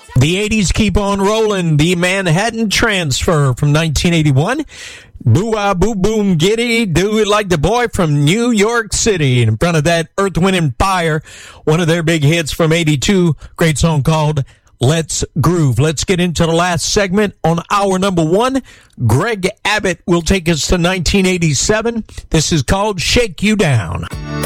The 80s keep on rolling. The Manhattan Transfer from 1981. Boo-ah, boo-boom, giddy, do it like the boy from New York City. In front of that, Earth, Wind & Fire, one of their big hits from 82. Great song called Let's Groove. Let's get into the last segment on hour number one. Greg Abbott will take us to 1987. This is called Shake You Down.